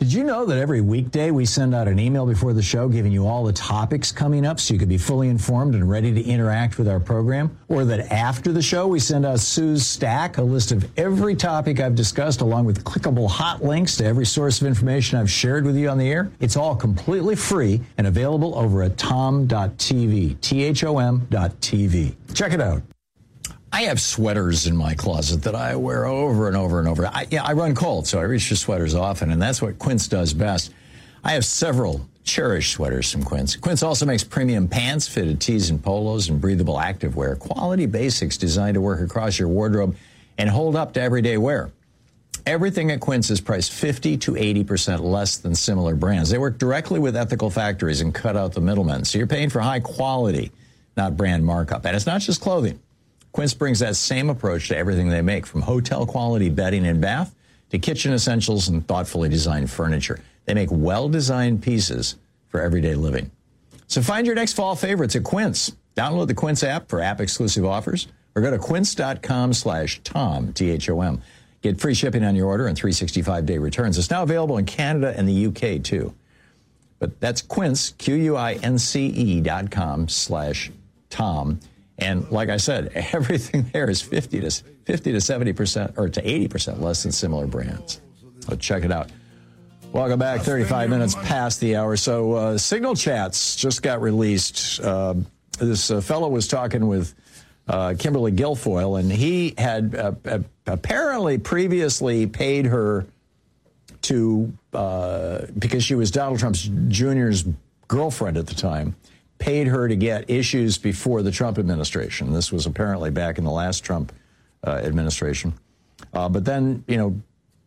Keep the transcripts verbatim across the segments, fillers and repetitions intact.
Did you know that every weekday we send out an email before the show giving you all the topics coming up so you can be fully informed and ready to interact with our program? Or that after the show we send out Sue's Stack, a list of every topic I've discussed along with clickable hot links to every source of information I've shared with you on the air? It's all completely free and available over at tom dot t v, T H O M dot T V. Check it out. I have sweaters in my closet that I wear over and over and over. I, yeah, I run cold, so I reach for sweaters often, and that's what Quince does best. I have several cherished sweaters from Quince. Quince also makes premium pants, fitted tees and polos, and breathable activewear. Quality basics designed to work across your wardrobe and hold up to everyday wear. Everything at Quince is priced fifty to eighty percent less than similar brands. They work directly with ethical factories and cut out the middlemen, so you're paying for high quality, not brand markup. And it's not just clothing. Quince brings that same approach to everything they make, from hotel-quality bedding and bath to kitchen essentials and thoughtfully designed furniture. They make well-designed pieces for everyday living. So find your next fall favorites at Quince. Download the Quince app for app-exclusive offers or go to quince.com slash Tom, T H O M. Get free shipping on your order and three hundred sixty-five day returns. It's now available in Canada and the U K, too. But that's Quince, Q U I N C E dot com slash Tom. And like I said, everything there is fifty to seventy percent or to eighty percent less than similar brands. So check it out. Welcome back. thirty-five minutes past the hour. So uh, Signal Chats just got released. Uh, this uh, fellow was talking with uh, Kimberly Guilfoyle, and he had uh, uh, apparently previously paid her to, uh, because she was Donald Trump Junior's girlfriend at the time, paid her to get issues before the Trump administration. This was apparently back in the last Trump uh, administration. Uh, but then, you know,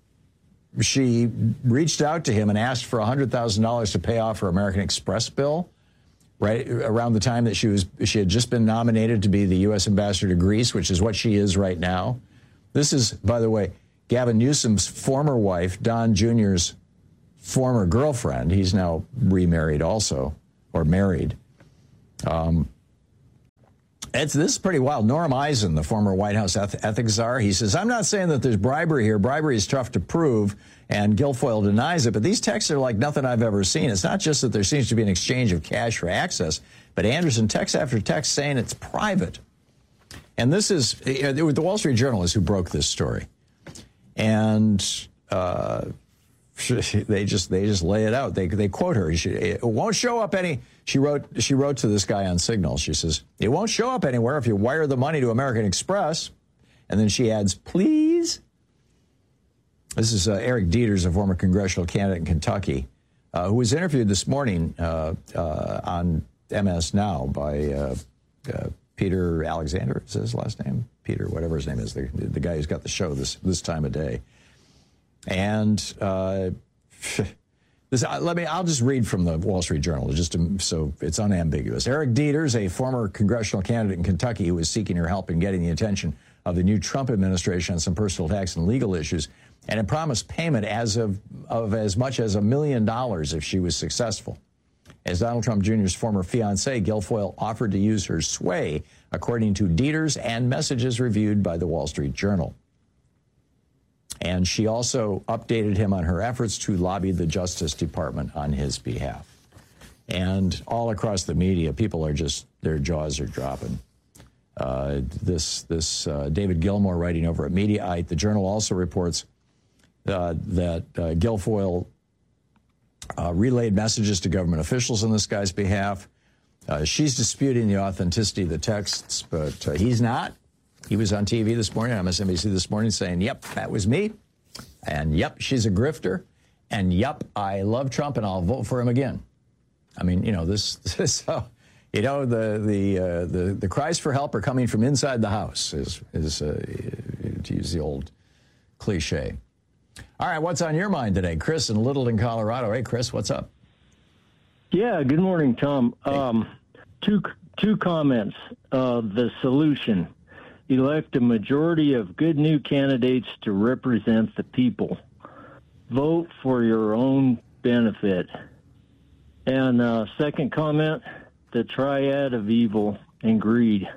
she reached out to him and asked for one hundred thousand dollars to pay off her American Express bill, right around the time that she was she had just been nominated to be the U S ambassador to Greece, which is what she is right now. This is, by the way, Gavin Newsom's former wife, Don Junior's former girlfriend. He's now remarried also, or married. Um, it's, this is pretty wild. Norm Eisen, the former White House eth- ethics czar, he says, I'm not saying that there's bribery here. Bribery is tough to prove, and Guilfoyle denies it, but these texts are like nothing I've ever seen. It's not just that there seems to be an exchange of cash for access, but Anderson text after text saying it's private. And this is, it was the Wall Street Journal is who broke this story. And uh, they just they just lay it out. They they quote her. She, it won't show up any. She wrote she wrote to this guy on Signal. She says, it won't show up anywhere if you wire the money to American Express. And then she adds, please. This is uh, Eric Dieters, a former congressional candidate in Kentucky, uh, who was interviewed this morning uh, uh, on M S Now by uh, uh, Peter Alexander. Is his last name? Peter, whatever his name is, the, the guy who's got the show this this time of day. And uh, this, uh, let me, I'll just read from the Wall Street Journal, just to, so it's unambiguous. Eric Dieters, a former congressional candidate in Kentucky who was seeking her help in getting the attention of the new Trump administration on some personal tax and legal issues, and had promised payment as of, of as much as a million dollars if she was successful. As Donald Trump Junior's former fiancée, Guilfoyle offered to use her sway, according to Dieters and messages reviewed by the Wall Street Journal. And she also updated him on her efforts to lobby the Justice Department on his behalf. And all across the media, people are just, their jaws are dropping. Uh, this this uh, David Gilmour, writing over at Mediaite, the Journal also reports uh, that uh, Guilfoyle uh, relayed messages to government officials on this guy's behalf. Uh, she's disputing the authenticity of the texts, but uh, he's not. He was on T V this morning, on M S N B C this morning, saying, yep, that was me. And yep, she's a grifter. And yep, I love Trump and I'll vote for him again. I mean, you know, this, this uh, you know, the the, uh, the the cries for help are coming from inside the house, is, is uh, to use the old cliche. All right, what's on your mind today? Chris in Littleton, Colorado. Hey, Chris, what's up? Yeah, good morning, Tom. Hey. Um, two, two comments. Uh, the solution. Elect a majority of good new candidates to represent the people. Vote for your own benefit. And uh, second comment, the triad of evil and greed.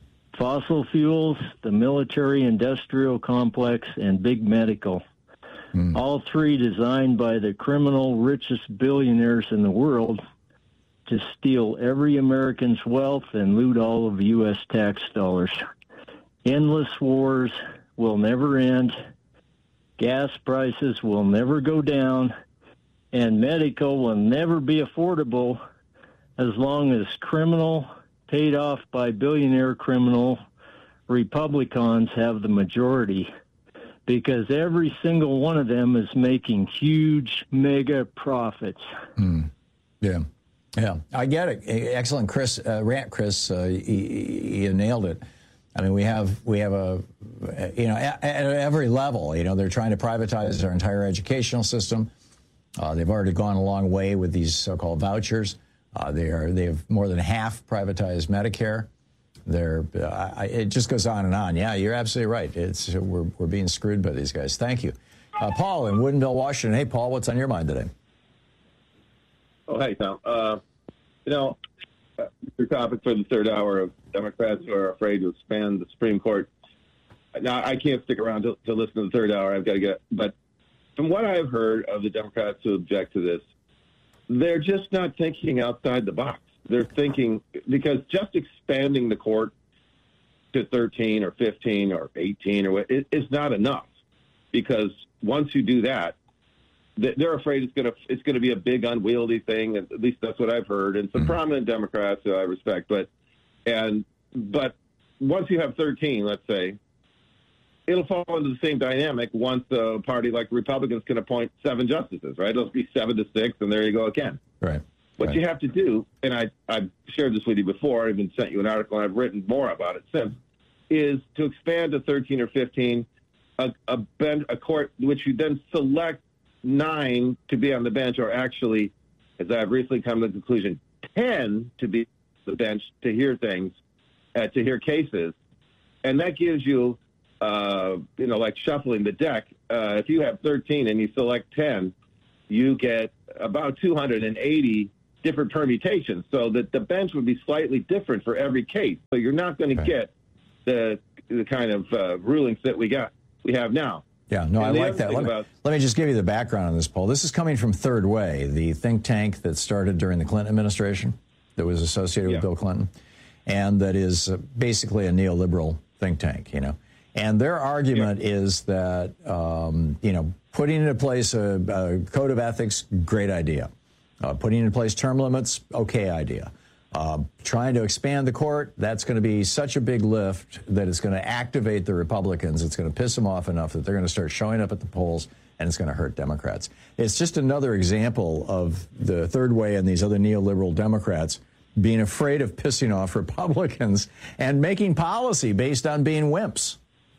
Fossil fuels, the military-industrial complex, and big medical. Mm. All three designed by the criminal richest billionaires in the world to steal every American's wealth and loot all of U S tax dollars. Endless wars will never end. Gas prices will never go down. And medical will never be affordable as long as criminal, paid off by billionaire criminal Republicans have the majority, because every single one of them is making huge mega profits. Mm. Yeah. Yeah, I get it. Excellent, Chris. Uh, rant, Chris. Uh, you nailed it. I mean, we have we have a, you know, at, at every level, you know, they're trying to privatize our entire educational system. Uh, they've already gone a long way with these so-called vouchers. Uh, they are they have more than half privatized Medicare. They're uh, it just goes on and on. Yeah, you're absolutely right. It's we're we're being screwed by these guys. Thank you, uh, Paul in Woodinville, Washington. Hey, Paul, what's on your mind today? Oh, hey, Tom. Uh, you know, uh, your topic for the third hour of Democrats who are afraid to expand the Supreme Court. Now, I can't stick around to, to listen to the third hour. I've got to get. But from what I've heard of the Democrats who object to this, they're just not thinking outside the box. They're thinking, because just expanding the court to thirteen or fifteen or eighteen or what, it, it's not enough. Because once you do that, they're afraid it's going to it's going to be a big unwieldy thing. At least that's what I've heard. And some mm-hmm. prominent Democrats who I respect, but and but once you have thirteen, let's say, it'll fall into the same dynamic. Once a party like Republicans can appoint seven justices, right? It'll be seven to six, and there you go again. Right. What right. you have to do, and I I've shared this with you before. I've even sent you an article, and I've written more about it since, is to expand to thirteen or fifteen, a a, bench, a court which you then select nine to be on the bench, or actually, as I've recently come to the conclusion, ten to be on the bench to hear things, uh, to hear cases. And that gives you, uh, you know, like shuffling the deck. Uh, if you have thirteen and you select ten, you get about two hundred eighty different permutations. So that the bench would be slightly different for every case. So you're not going right. to get the the kind of uh, rulings that we got we have now. Yeah, no, and I like that. Let me, about, let me just give you the background on this poll. This is coming from Third Way, the think tank that started during the Clinton administration, that was associated with yeah. Bill Clinton, and that is uh, basically a neoliberal think tank, you know. And their argument yeah. is that, um, you know, putting into place a, a code of ethics, great idea. Uh, putting into place term limits, okay idea. Uh, trying to expand the court, that's going to be such a big lift that it's going to activate the Republicans. It's going to piss them off enough that they're going to start showing up at the polls, and it's going to hurt Democrats. It's just another example of the Third Way and these other neoliberal Democrats being afraid of pissing off Republicans and making policy based on being wimps.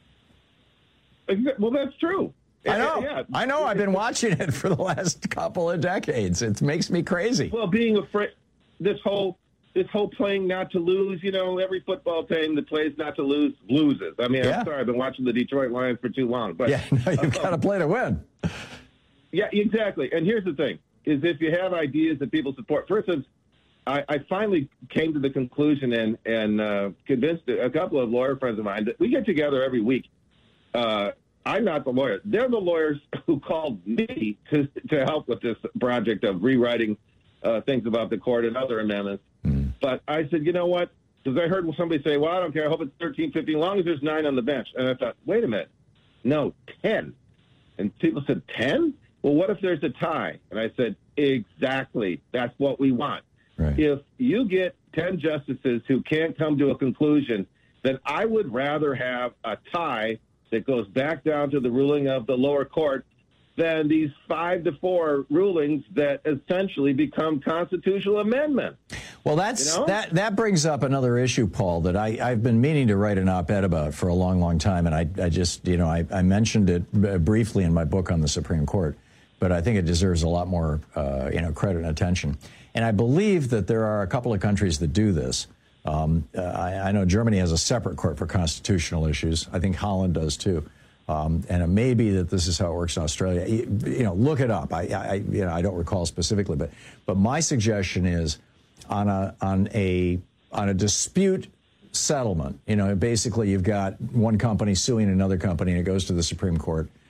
Well, that's true. I know. Yeah. I know. I've been watching it for the last couple of decades. It makes me crazy. Well, being afraid, this whole this whole playing not to lose, you know, every football team that plays not to lose loses. I mean, yeah. I'm sorry, I've been watching the Detroit Lions for too long. But yeah, no, you've got to play to win. Yeah, exactly. And here's the thing, is if you have ideas that people support, for instance, I, I finally came to the conclusion and, and uh, convinced a couple of lawyer friends of mine that we get together every week. Uh, I'm not the lawyer. They're the lawyers who called me to to help with this project of rewriting uh, things about the court and other amendments. Mm. But I said, you know what? Because I heard somebody say, well, I don't care. I hope it's thirteen, fifteen, as long as there's nine on the bench. And I thought, wait a minute. No, ten. And people said, ten? Well, what if there's a tie? And I said, exactly. That's what we want. Right. If you get ten justices who can't come to a conclusion, then I would rather have a tie that goes back down to the ruling of the lower court than these five to four rulings that essentially become constitutional amendments. Well, that's you know? that that brings up another issue, Paul, that I, I've been meaning to write an op-ed about for a long, long time. And I, I just, you know, I, I mentioned it briefly in my book on the Supreme Court, but I think it deserves a lot more, uh, you know, credit and attention. And I believe that there are a couple of countries that do this. Um, uh, I, I know Germany has a separate court for constitutional issues. I think Holland does too. Um, and it may be that this is how it works in Australia. You, you know, look it up. I, I, you know, I don't recall specifically, but but my suggestion is on a on a on a dispute settlement. You know, basically you've got one company suing another company, and it goes to the Supreme Court.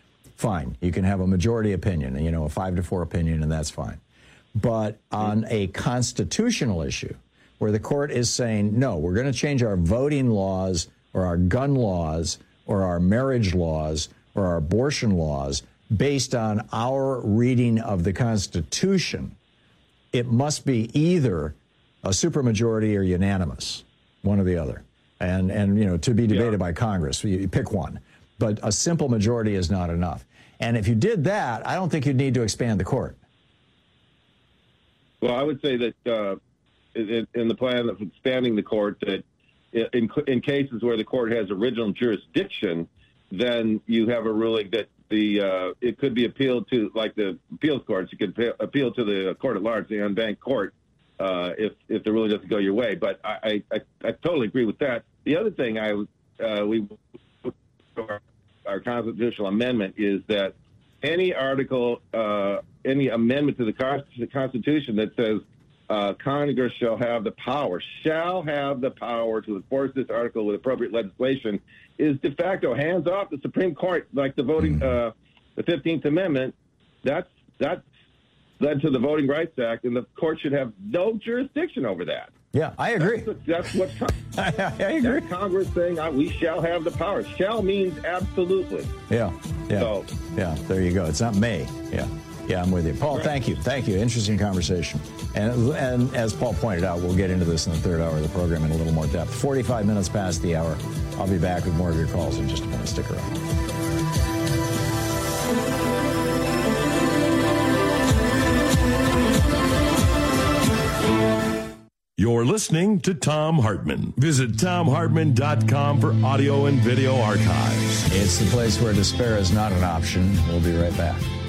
fine. You can have a majority opinion, you know, a five to four opinion, and that's fine. But on a constitutional issue where the court is saying, no, we're going to change our voting laws or our gun laws or our marriage laws or our abortion laws based on our reading of the Constitution, it must be either a supermajority or unanimous, one or the other. And, and you know, to be debated yeah. by Congress, you, you pick one. But a simple majority is not enough. And if you did that, I don't think you'd need to expand the court. Well, I would say that uh, in, in the plan of expanding the court, that in, in cases where the court has original jurisdiction, then you have a ruling that the uh, it could be appealed to, like the appeals courts. You could pay, appeal to the court at large, the unbanked court, uh, if if the ruling doesn't go your way. But I, I, I totally agree with that. The other thing I uh, we our, our constitutional amendment is that any article, uh, any amendment to the Constitution that says uh, Congress shall have the power, shall have the power to enforce this article with appropriate legislation, is de facto hands off the Supreme Court, like the voting, uh, the fifteenth Amendment. That's that's led to the Voting Rights Act, and the court should have no jurisdiction over that. Yeah, I agree. That's, that's what I, I agree. That's Congress saying uh, we shall have the power. Shall means absolutely. Yeah, yeah, so, yeah. There you go. It's not may. Yeah, yeah. I'm with you, Paul. Right. Thank you, thank you. Interesting conversation. And and as Paul pointed out, we'll get into this in the third hour of the program in a little more depth. forty-five minutes past the hour. I'll be back with more of your calls in just a minute. Stick around. You're listening to Thom Hartmann. Visit Thom Hartmann dot com for audio and video archives. It's the place where despair is not an option. We'll be right back.